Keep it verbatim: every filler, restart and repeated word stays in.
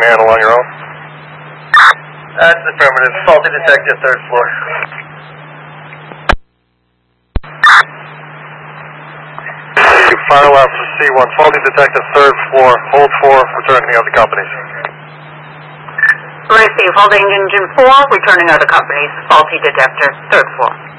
can handle on your own? That's affirmative. Faulty detector, third floor. Fire alarm for C one. Faulty detector, third floor. Hold four. Returning the other companies. Receive. Holding engine four. Returning other companies. Faulty detector, third floor.